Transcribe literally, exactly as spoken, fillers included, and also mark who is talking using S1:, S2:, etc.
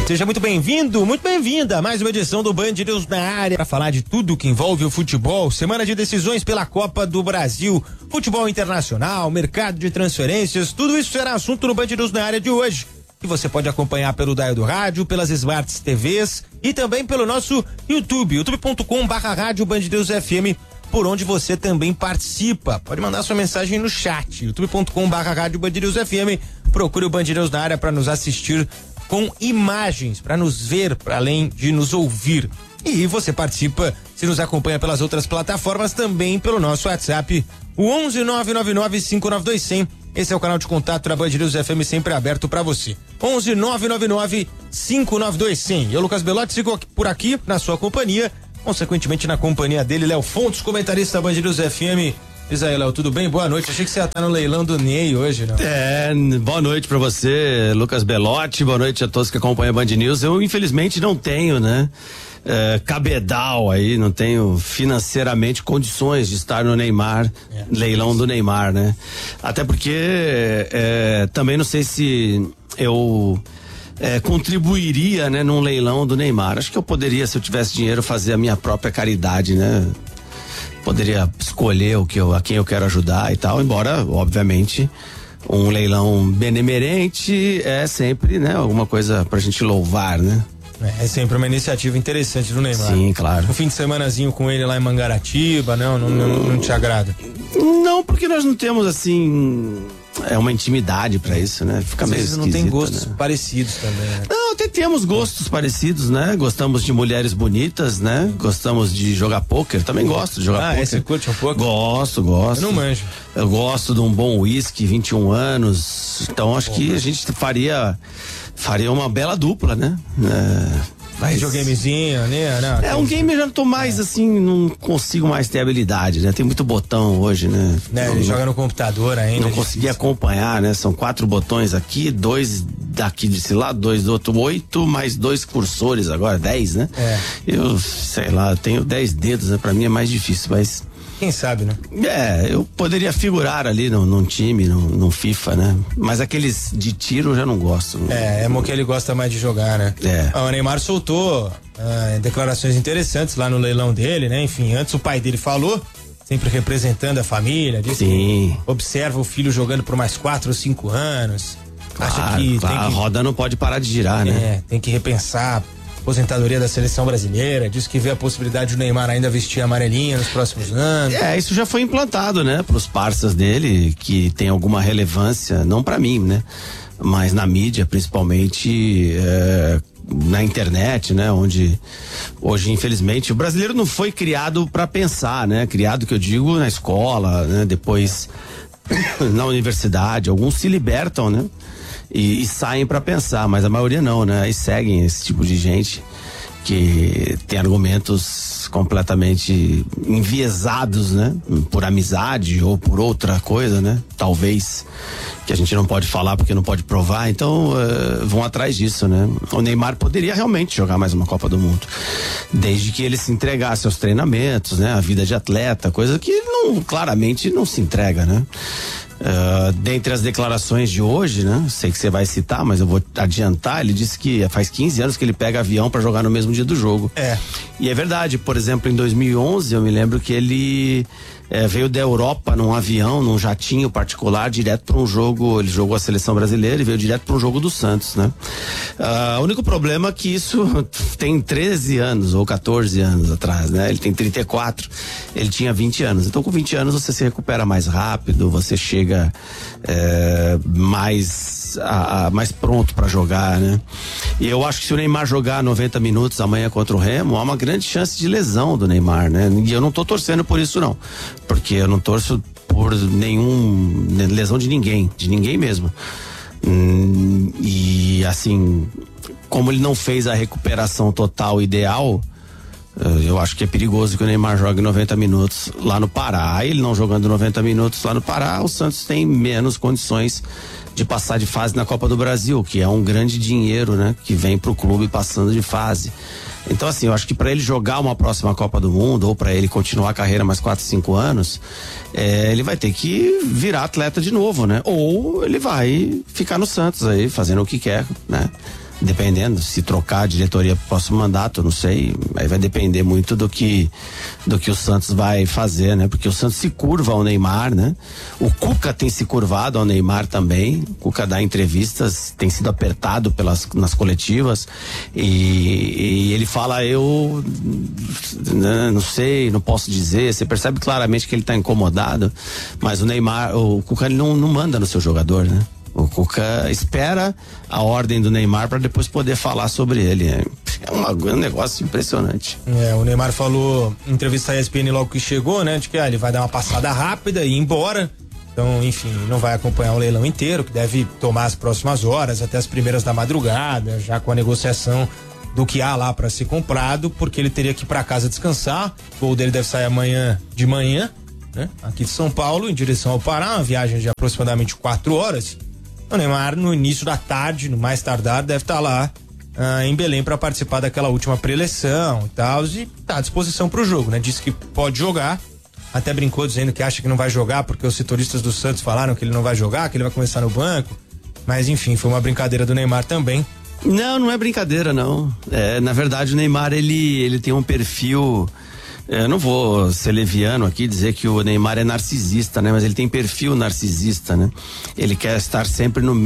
S1: Seja muito bem-vindo, muito bem-vinda a mais uma edição do Band News na área para falar de tudo que envolve o futebol. Semana de decisões pela Copa do Brasil, futebol internacional, mercado de transferências, tudo isso será assunto no Band News na área de hoje, que você pode acompanhar pelo dial do rádio, pelas Smart T Vs e também pelo nosso YouTube, youtube ponto com barra rádio Band News F M, por onde você também participa. Pode mandar sua mensagem no chat, youtube ponto com barra rádio Band News F M. Procure o Band News na área para nos assistir com imagens, para nos ver, para além de nos ouvir. E você participa, se nos acompanha pelas outras plataformas, também pelo nosso WhatsApp, o onze nove nove nove cinco nove dois zero zero. Esse é o canal de contato da Band News F M, sempre aberto para você. onze nove nove nove cinco nove dois zero zero. Eu, Lucas Belotti, sigo por aqui na sua companhia, consequentemente na companhia dele, Léo Fontes, comentarista da Band News F M. Diz aí, Léo, tudo bem? Boa noite. Achei que você ia estar no leilão do Ney hoje, não?
S2: É, boa noite pra você, Lucas Belotti, boa noite a todos que acompanham a Band News. Eu, infelizmente, não tenho, né, é, cabedal aí, não tenho financeiramente condições de estar no Neymar, é, leilão do Neymar, né? Até porque, é, também não sei se eu é, contribuiria, né, num leilão do Neymar. Acho que eu poderia, se eu tivesse dinheiro, fazer a minha própria caridade, né? Poderia escolher o que eu, a quem eu quero ajudar e tal, embora, obviamente, um leilão benemerente é sempre, né, alguma coisa pra gente louvar, né?
S1: É, é sempre uma iniciativa interessante do Neymar.
S2: Sim, claro.
S1: Um fim de semanazinho com ele lá em Mangaratiba, não, não, não, não te agrada?
S2: Não, porque nós não temos, assim, é uma intimidade pra isso, né? Fica
S1: Às
S2: meio
S1: vezes não tem gostos,
S2: né,
S1: parecidos também, né?
S2: Não, até temos gostos parecidos, né? Gostamos de mulheres bonitas, né? Gostamos de jogar pôquer, também gosto de jogar
S1: ah,
S2: pôquer.
S1: Ah, você curte um pouco?
S2: Gosto, gosto.
S1: Eu não manjo.
S2: Eu gosto de um bom uísque, vinte e um anos, então acho Pô, que a gente faria, faria uma bela dupla, né? É...
S1: Mas... videogamezinho, né? Não,
S2: é, um game eu já tô mais é. assim, não consigo mais ter habilidade, né? Tem muito botão hoje, né?
S1: né
S2: então,
S1: ele joga no computador ainda.
S2: Não consegui acompanhar, né? São quatro botões aqui, dois daqui desse lado, dois do outro, oito, mais dois cursores agora, dez, né?
S1: É.
S2: Eu, sei lá, tenho dez dedos, né? Pra mim é mais difícil, mas...
S1: quem sabe, né?
S2: É, eu poderia figurar ali no, num time, no, no FIFA, né? Mas aqueles de tiro eu já não gosto.
S1: É, é o que ele gosta mais de jogar, né?
S2: É.
S1: Ah, o Neymar soltou ah, declarações interessantes lá no leilão dele, né? Enfim, antes o pai dele falou, sempre representando a família, disse
S2: Sim.
S1: que observa o filho jogando por mais quatro ou cinco anos.
S2: Claro,
S1: acha que,
S2: claro,
S1: tem que
S2: a roda não pode parar de girar, né?
S1: É, tem que repensar aposentadoria da seleção brasileira, diz que vê a possibilidade do Neymar ainda vestir amarelinha nos próximos anos.
S2: É, isso já foi implantado, né, pros parceiros dele, que tem alguma relevância, não pra mim, né, mas na mídia, principalmente, é, na internet, né, onde hoje, infelizmente, o brasileiro não foi criado pra pensar, né, criado, que eu digo, na escola, né, depois na universidade, alguns se libertam, né, E, e saem para pensar, mas a maioria não, né? E seguem esse tipo de gente que tem argumentos completamente enviesados, né? Por amizade ou por outra coisa, né? Talvez, que a gente não pode falar porque não pode provar, então uh, vão atrás disso, né? O Neymar poderia realmente jogar mais uma Copa do Mundo, desde que ele se entregasse aos treinamentos, né? A vida de atleta, coisa que ele não, claramente não se entrega, né? Uh, dentre as declarações de hoje, né? Sei que você vai citar, mas eu vou adiantar. Ele disse que faz quinze anos que ele pega avião para jogar no mesmo dia do jogo.
S1: É.
S2: E é verdade. Por exemplo, em dois mil e onze, eu me lembro que ele é, veio da Europa num avião, num jatinho particular, direto para um jogo. Ele jogou a seleção brasileira e veio direto para um jogo do Santos, né? Uh, o único problema é que isso tem treze anos ou quatorze anos atrás, né? Ele tem trinta e quatro, ele tinha vinte anos. Então, com vinte anos, você se recupera mais rápido, você chega É, mais a, a, mais pronto para jogar, né? E eu acho que se o Neymar jogar noventa minutos amanhã contra o Remo, há uma grande chance de lesão do Neymar, né? E eu não tô torcendo por isso, não, porque eu não torço por nenhum lesão de ninguém, de ninguém mesmo. Hum, e assim, como ele não fez a recuperação total ideal, eu acho que é perigoso que o Neymar jogue noventa minutos lá no Pará. Ele não jogando noventa minutos lá no Pará, o Santos tem menos condições de passar de fase na Copa do Brasil, que é um grande dinheiro, né? Que vem pro clube passando de fase. Então, assim, eu acho que para ele jogar uma próxima Copa do Mundo, ou para ele continuar a carreira mais quatro, cinco anos, é, ele vai ter que virar atleta de novo, né? Ou ele vai ficar no Santos aí, fazendo o que quer, né? Dependendo, se trocar a diretoria pro próximo mandato, não sei, aí vai depender muito do que do que o Santos vai fazer, né? Porque o Santos se curva ao Neymar, né? O Cuca tem se curvado ao Neymar também. O Cuca dá entrevistas, tem sido apertado pelas nas coletivas e, e ele fala, eu né, não sei, não posso dizer. Você percebe claramente que ele tá incomodado, mas o Neymar, o Cuca ele não, não manda no seu jogador, né? O Cuca espera a ordem do Neymar para depois poder falar sobre ele. É uma, um negócio impressionante.
S1: É, o Neymar falou em entrevista à E S P N logo que chegou, né? De que ah, ele vai dar uma passada rápida e ir embora. Então, enfim, não vai acompanhar o leilão inteiro, que deve tomar as próximas horas, até as primeiras da madrugada, já com a negociação do que há lá para ser comprado, porque ele teria que ir para casa descansar. O voo dele deve sair amanhã de manhã, né? Aqui de São Paulo, em direção ao Pará, uma viagem de aproximadamente quatro horas. O Neymar, no início da tarde, no mais tardar, deve estar lá ah, em Belém para participar daquela última pré-eleição e tal, e tá à disposição para o jogo, né? Disse que pode jogar, até brincou dizendo que acha que não vai jogar porque os setoristas do Santos falaram que ele não vai jogar, que ele vai começar no banco, mas enfim, foi uma brincadeira do Neymar também.
S2: Não, não é brincadeira, não. É, na verdade, o Neymar, ele, ele tem um perfil... Eu não vou ser leviano aqui dizer que o Neymar é narcisista, né? Mas ele tem perfil narcisista, né? Ele quer estar sempre no